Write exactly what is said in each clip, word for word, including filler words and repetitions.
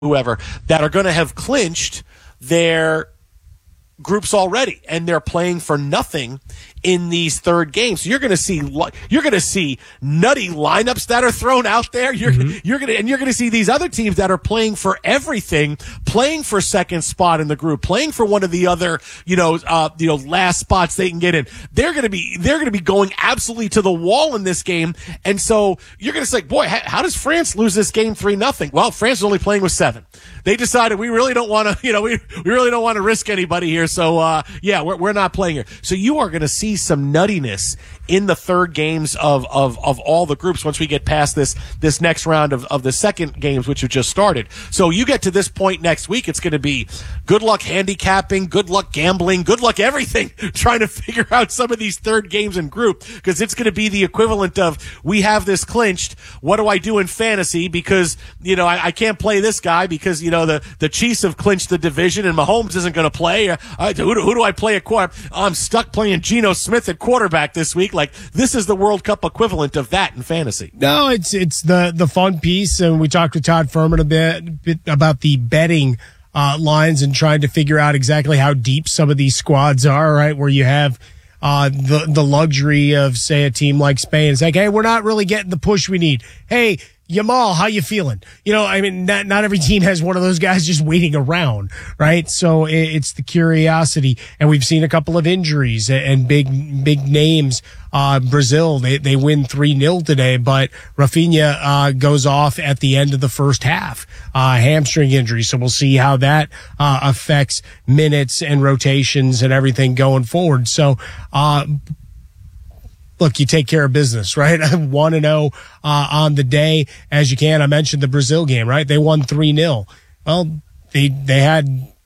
whoever, that are going to have clinched their groups already, and they're playing for nothing in these third games. So you're going to see you're going to see nutty lineups that are thrown out there. You're mm-hmm. you're going to and you're going to see these other teams that are playing for everything, playing for second spot in the group, playing for one of the other, you know, uh, you know, last spots they can get in. They're going to be they're going to be going absolutely to the wall in this game. And so you're going to say, boy, how, how does France lose this game three nothing? Well, France is only playing with seven. They decided we really don't want to, you know, we we really don't want to risk anybody here. So uh, yeah, we're we're not playing here. So you are going to see some nuttiness in the third games of, of, of all the groups once we get past this this next round of, of the second games, which have just started. So you get to this point next week, it's going to be good luck handicapping, good luck gambling, good luck everything, trying to figure out some of these third games in group, because it's going to be the equivalent of, we have this clinched, what do I do in fantasy? Because, you know, I, I can't play this guy because, you know, the, the Chiefs have clinched the division and Mahomes isn't going to play. Uh, who, do, who do I play at quarter? I'm stuck playing Geno Smith at quarterback this week. Like, this is the World Cup equivalent of that in fantasy. No, it's it's the the fun piece, and we talked to Todd Furman a bit, bit about the betting uh, lines and trying to figure out exactly how deep some of these squads are, right? Where you have uh, the the luxury of, say, a team like Spain. It's like, hey, we're not really getting the push we need. Hey, Yamal, how you feeling? You know, I mean, not, not every team has one of those guys just waiting around, right? So it, it's the curiosity, and we've seen a couple of injuries and big, big names. Uh, Brazil, they, they win three nil today, but Rafinha, uh, goes off at the end of the first half, uh, hamstring injury. So we'll see how that, uh, affects minutes and rotations and everything going forward. So, uh, look, you take care of business, right? one and oh uh, on the day as you can. I mentioned the Brazil game, right? They won three nil. Well, they they had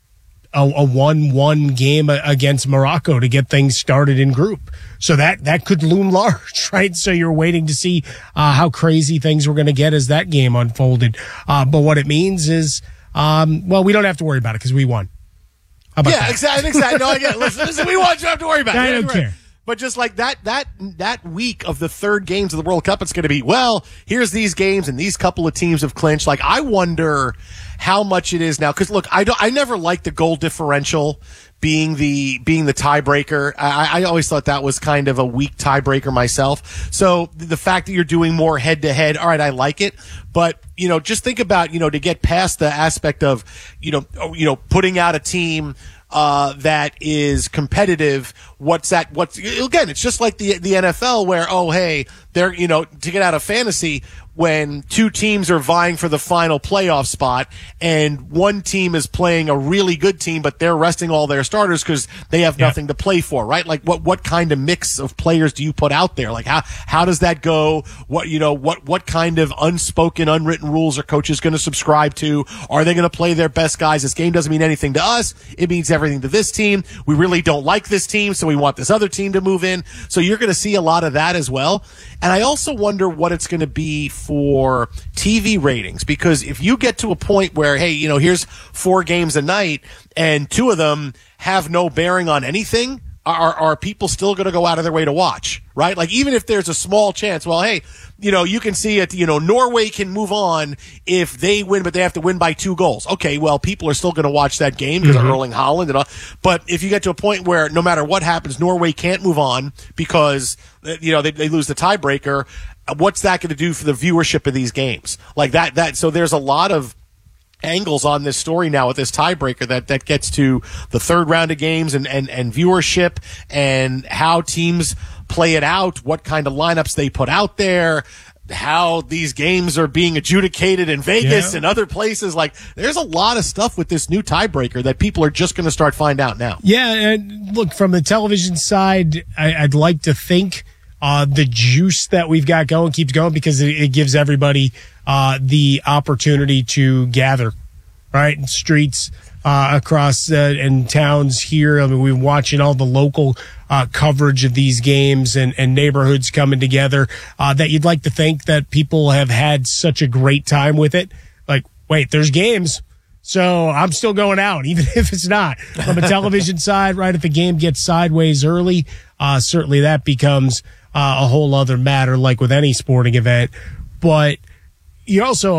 a one one game against Morocco to get things started in group. So that, that could loom large, right? So you're waiting to see uh, how crazy things were going to get as that game unfolded. Uh, but what it means is, um, well, we don't have to worry about it because we won. How about yeah, that? exactly. exactly. No, I get it. Listen, listen, we want you to have to worry about it. I don't care. But just like that, that, that week of the third games of the World Cup, it's going to be, well, here's these games and these couple of teams have clinched. Like, I wonder how much it is now. Cause look, I don't, I never liked the goal differential being the, being the tiebreaker. I, I always thought that was kind of a weak tiebreaker myself. So the fact that you're doing more head to head, all right, I like it. But, you know, just think about, you know, to get past the aspect of, you know, you know, putting out a team, Uh, that is competitive. What's that? What's, again, it's just like the, the N F L where, oh, hey, they're, you know, to get out of fantasy, when two teams are vying for the final playoff spot and one team is playing a really good team, but they're resting all their starters because they have yeah. nothing to play for, right? Like, what, what kind of mix of players do you put out there? Like, how, how does that go? What, you know, what, what kind of unspoken, unwritten rules are coaches going to subscribe to? Are they going to play their best guys? This game doesn't mean anything to us. It means everything to this team. We really don't like this team, so we want this other team to move in. So you're going to see a lot of that as well. And I also wonder what it's going to be for T V ratings, because if you get to a point where, hey, you know, here's four games a night and two of them have no bearing on anything, are, are people still going to go out of their way to watch, right? Like, even if there's a small chance, well, hey, you know, you can see it, you know, Norway can move on if they win, but they have to win by two goals. Okay, well, people are still going to watch that game because mm-hmm. of Erling Haaland and all. But if you get to a point where no matter what happens, Norway can't move on because, you know, they, they lose the tiebreaker, what's that going to do for the viewership of these games? Like that, that, so there's a lot of angles on this story now with this tiebreaker that, that gets to the third round of games and, and, and viewership and how teams play it out, what kind of lineups they put out there, how these games are being adjudicated in Vegas yeah. and other places. Like, there's a lot of stuff with this new tiebreaker that people are just going to start find out now. Yeah. And look, from the television side, I, I'd like to think Uh, the juice that we've got going keeps going because it, it gives everybody uh, the opportunity to gather, right? In streets uh, across uh, and towns here. I mean, we're watching all the local uh, coverage of these games and, and neighborhoods coming together uh, that you'd like to think that people have had such a great time with it. Like, wait, there's games. So I'm still going out, even if it's not. From a television side, right, if a game gets sideways early, uh, certainly that becomes uh, a whole other matter, like with any sporting event. But you also, I,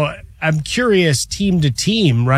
I'm curious team to team, right?